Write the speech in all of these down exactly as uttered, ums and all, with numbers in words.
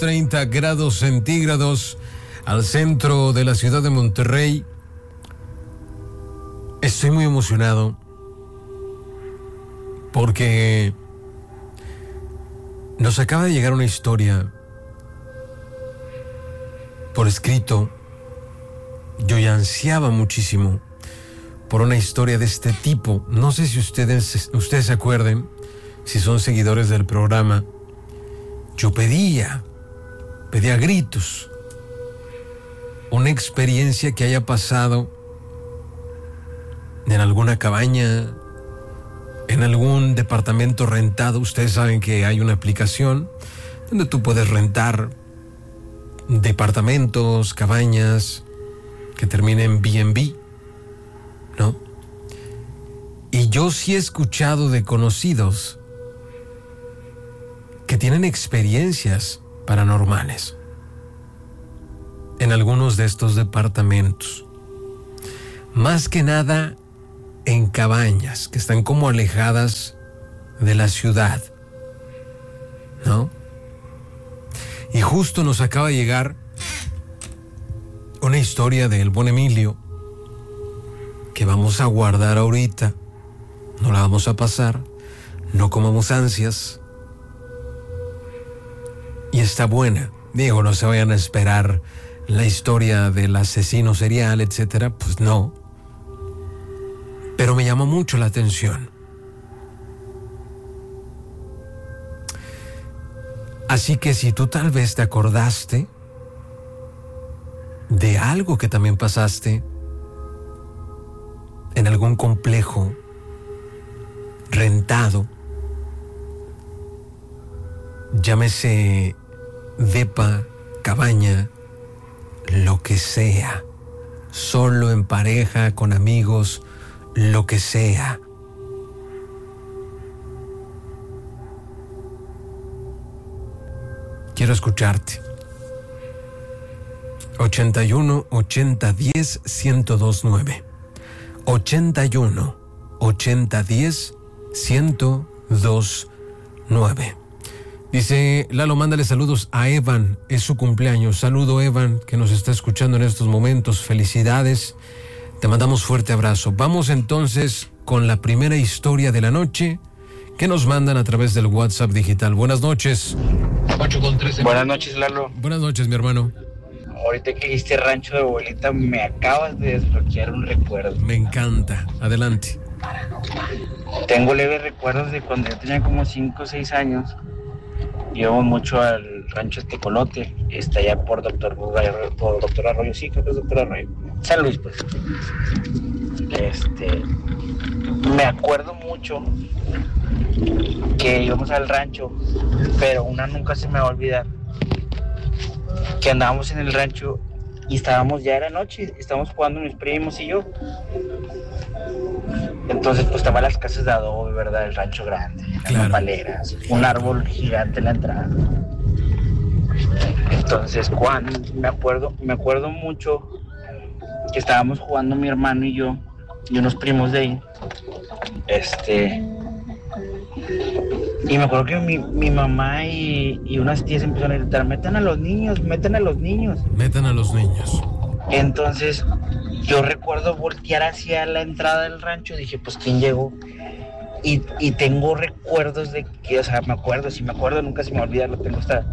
treinta grados centígrados al centro de la ciudad de Monterrey. Estoy muy emocionado porque nos acaba de llegar una historia por escrito. Yo ya ansiaba muchísimo por una historia de este tipo. No sé si ustedes, ustedes se acuerden, si son seguidores del programa. Yo pedía, pedía a gritos una experiencia que haya pasado en alguna cabaña, en algún departamento rentado. Ustedes saben que hay una aplicación donde tú puedes rentar departamentos, cabañas que terminen en B and B, ¿no? Y yo sí he escuchado de conocidos que tienen experiencias paranormales en algunos de estos departamentos. Más que nada en cabañas que están como alejadas de la ciudad, ¿no? Y justo nos acaba de llegar una historia del buen Emilio que vamos a guardar ahorita. No la vamos a pasar, no comamos ansias. Y está buena. Digo, no se vayan a esperar la historia del asesino serial, etcétera. Pues no. Pero me llamó mucho la atención. Así que si tú tal vez te acordaste de algo que también pasaste en algún complejo rentado, llámese depa, cabaña, lo que sea, solo, en pareja, con amigos, lo que sea. Quiero escucharte. ochenta y uno, ochenta, diez, ciento dos, nueve. ochenta y uno, ochenta, diez, ciento dos, nueve. Dice Lalo, mándale saludos a Evan, es su cumpleaños. Saludo, Evan, que nos está escuchando en estos momentos. Felicidades, te mandamos fuerte abrazo. Vamos entonces con la primera historia de la noche que nos mandan a través del WhatsApp digital. Buenas noches. Buenas noches, Lalo. Buenas noches, mi hermano. Ahorita que dijiste rancho de abuelita, me acabas de desbloquear un recuerdo. Me encanta, adelante. Tengo leves recuerdos de cuando yo tenía como cinco o seis años. Íbamos mucho al rancho Tecolote, está allá por Doctor por Doctor Arroyo, sí, creo que es Doctor Arroyo. San Luis, pues. Este, me acuerdo mucho que íbamos al rancho, pero una nunca se me va a olvidar. Que andábamos en el rancho y estábamos, ya era noche, estábamos jugando mis primos y yo. Entonces pues estaban las casas de adobe, ¿verdad? El rancho grande, las Claro. nopaleras, un árbol gigante en la entrada. Entonces cuando me acuerdo, me acuerdo mucho que estábamos jugando mi hermano y yo y unos primos de ahí. Este y me acuerdo que mi, mi mamá y, y unas tías empezaron a gritar: metan a los niños, metan a los niños. Metan a los niños. Entonces yo recuerdo voltear hacia la entrada del rancho, dije, pues ¿quién llegó? Y, y tengo recuerdos de que, o sea, me acuerdo, si me acuerdo, nunca se me olvida, lo tengo hasta...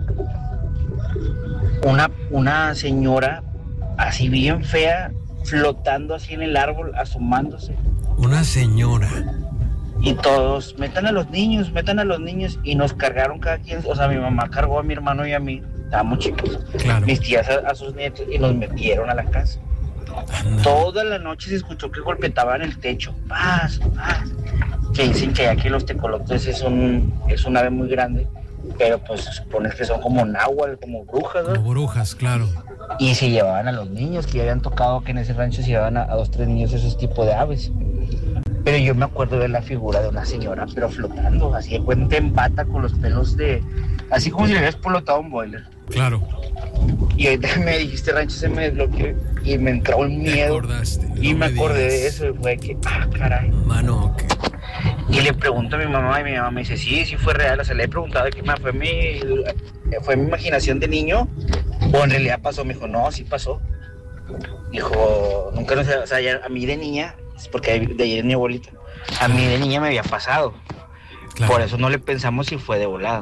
Una, una señora así bien fea, flotando así en el árbol, asomándose. Una señora. Y todos, metan a los niños, metan a los niños, y nos cargaron cada quien, o sea, mi mamá cargó a mi hermano y a mí, estábamos chicos, Claro. mis tías a, a sus nietos, y nos metieron a la casa. Anda. Toda la noche se escuchó que golpeaban el techo, paz, paz. Que dicen que aquí los tecolotes es un, es un ave muy grande, pero pues se supone que son como náhuatl, como brujas, ¿no? Como brujas, claro. Y se llevaban a los niños, que ya habían tocado que en ese rancho se llevaban a, a dos, tres niños esos tipos de aves. Pero yo me acuerdo de la figura de una señora, pero flotando, así de cuenta en bata, con los pelos de... Así como si le hubieras explotado un boiler. Claro. Y ahorita me dijiste rancho, se me desbloqueó y me entró un miedo. Te acordaste. Y no me acordé digas. de eso y fue que, ah, caray. Mano, que Y le pregunto a mi mamá y mi mamá me dice, sí, sí fue real. O sea, le he preguntado que fue mi, fue mi imaginación de niño o en realidad pasó. Me dijo, no, sí pasó. Dijo, nunca no sé, o sea, ya, a mí de niña, es porque de ayer es mi abuelita, a mí de niña me había pasado. Claro. Por eso no le pensamos si fue de volada.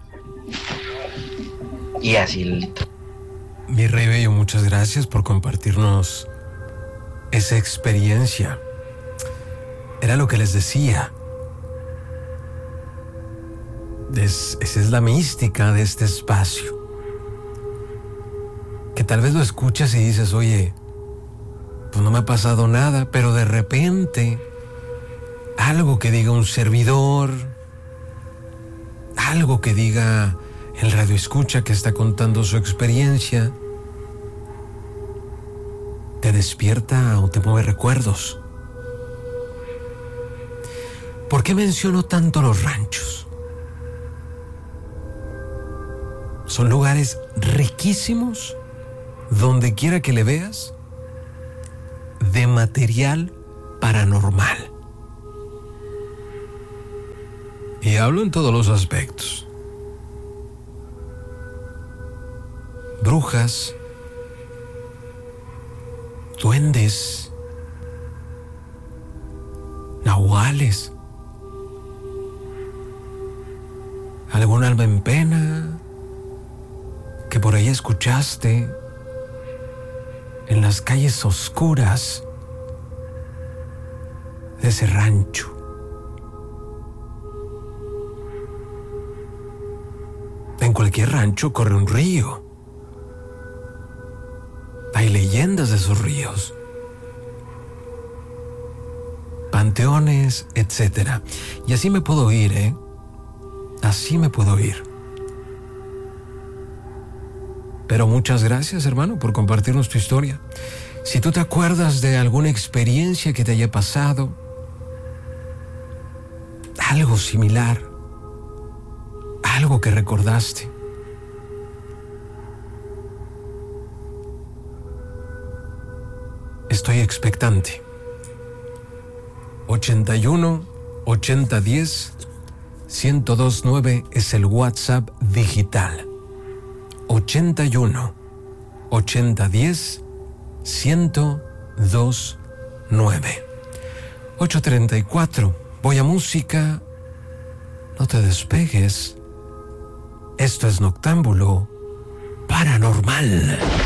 Y así. Mi rey bello, muchas gracias por compartirnos esa experiencia. Era lo que les decía. Es, esa es la mística de este espacio. Que tal vez lo escuchas y dices, oye, pues no me ha pasado nada, pero de repente algo que diga un servidor, algo que diga el radioescucha que está contando su experiencia, te despierta o te mueve recuerdos. ¿Por qué menciono tanto los ranchos? Son lugares riquísimos, donde quiera que le veas, de material paranormal. Y hablo en todos los aspectos. Brujas, duendes, nahuales, algún alma en pena que por ahí escuchaste en las calles oscuras de ese rancho. En cualquier rancho corre un río. Hay leyendas de esos ríos, panteones, etcétera. Y así me puedo ir, ¿eh? Así me puedo ir. Pero muchas gracias, hermano, por compartirnos tu historia. Si tú te acuerdas de alguna experiencia que te haya pasado, algo similar, algo que recordaste, estoy expectante. ochenta y uno, ochenta diez, ciento dos nueve es el WhatsApp digital. ochenta y uno, ochenta diez, ciento dos nueve. ocho treinta y cuatro. Voy a música. No te despegues. Esto es Noctámbulo Paranormal.